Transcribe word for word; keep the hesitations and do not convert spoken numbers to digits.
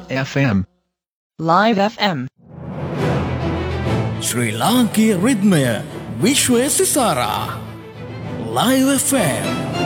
F M. Live F M. ශ්‍රී ලාංකීය රිද්මය විශ්වය සිසාරා Live F M.